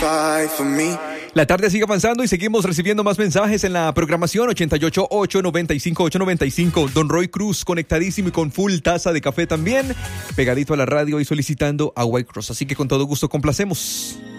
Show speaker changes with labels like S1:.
S1: La tarde sigue avanzando y seguimos recibiendo más mensajes en la programación 88-895-895. Don Roy Cruz conectadísimo y con full taza de café también, pegadito a la radio y solicitando a White Cross. Así que con todo gusto complacemos.